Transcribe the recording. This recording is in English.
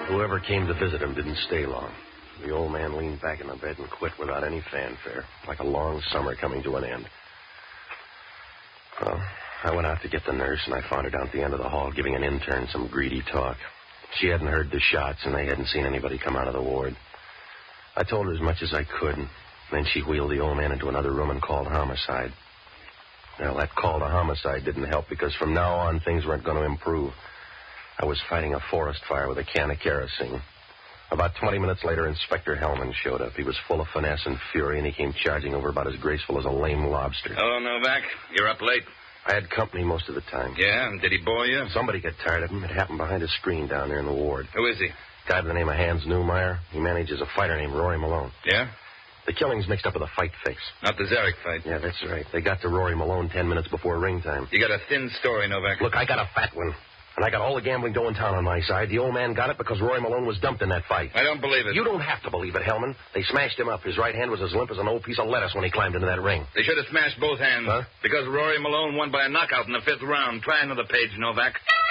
Whoever came to visit him didn't stay long. The old man leaned back in the bed and quit without any fanfare, like a long summer coming to an end. Well, I went out to get the nurse, and I found her down at the end of the hall giving an intern some greedy talk. She hadn't heard the shots, and they hadn't seen anybody come out of the ward. I told her as much as I could, and then she wheeled the old man into another room and called homicide. Well, that call to homicide didn't help because from now on things weren't going to improve. I was fighting a forest fire with a can of kerosene. About 20 minutes later, Inspector Hellman showed up. He was full of finesse and fury, and he came charging over about as graceful as a lame lobster. Hello, Novak. You're up late. I had company most of the time. Yeah, and did he bore you? Somebody got tired of him. It happened behind a screen down there in the ward. Who is he? Guy by the name of Hans Newmeyer. He manages a fighter named Rory Malone. Yeah? The killing's mixed up with a fight fix. Not the Zarek fight. Yeah, that's right. They got to Rory Malone 10 minutes before ring time. You got a thin story, Novak. Look, I got a fat one. And I got all the gambling dough in town on my side. The old man got it because Rory Malone was dumped in that fight. I don't believe it. You don't have to believe it, Hellman. They smashed him up. His right hand was as limp as an old piece of lettuce when he climbed into that ring. They should have smashed both hands. Huh? Because Rory Malone won by a knockout in the 5th round. Try another page, Novak.